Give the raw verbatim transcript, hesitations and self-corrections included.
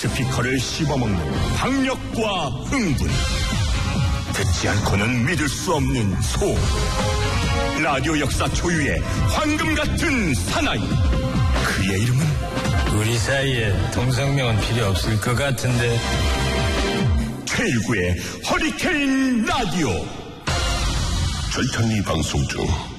스피커를 씹어먹는 박력과 흥분, 듣지 않고는 믿을 수 없는 소음, 라디오 역사 초유의 황금 같은 사나이. 그의 이름은 우리 사이에 동성명은 필요 없을 것 같은데. 최일구의 허리케인 라디오. 절찬리 방송 중